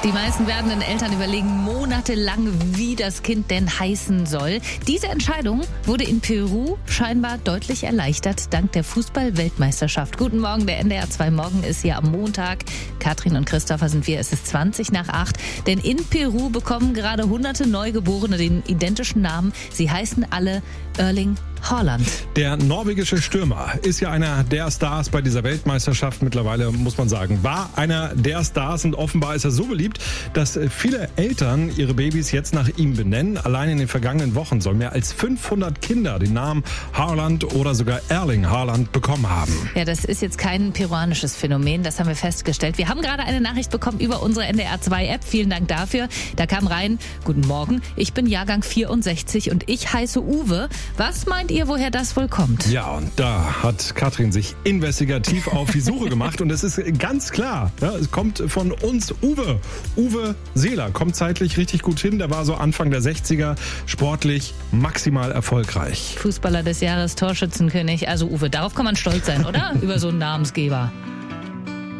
Die meisten werdenden Eltern überlegen monatelang, wie das Kind denn heißen soll. Diese Entscheidung wurde in Peru scheinbar deutlich erleichtert, dank der Fußball-Weltmeisterschaft. Guten Morgen, der NDR 2 Morgen ist hier am Montag. Katrin und Christopher sind wir, es ist 20:20. Denn in Peru bekommen gerade hunderte Neugeborene den identischen Namen. Sie heißen alle Erling Haaland. Der norwegische Stürmer ist ja einer der Stars bei dieser Weltmeisterschaft mittlerweile, muss man sagen. War einer der Stars und offenbar ist er so beliebt, dass viele Eltern ihre Babys jetzt nach ihm benennen. Allein in den vergangenen Wochen sollen mehr als 500 Kinder den Namen Haaland oder sogar Erling Haaland bekommen haben. Ja, das ist jetzt kein peruanisches Phänomen, das haben wir festgestellt. Wir haben gerade eine Nachricht bekommen über unsere NDR 2 App. Vielen Dank dafür. Da kam rein: Guten Morgen, ich bin Jahrgang 64 und ich heiße Uwe. Was meint ihr, woher das wohl kommt? Ja, und da hat Katrin sich investigativ auf die Suche gemacht und es ist ganz klar, ja, es kommt von uns Uwe. Uwe Seeler kommt zeitlich richtig gut hin, der war so Anfang der 60er sportlich maximal erfolgreich. Fußballer des Jahres, Torschützenkönig, also Uwe, darauf kann man stolz sein, oder? Über so einen Namensgeber.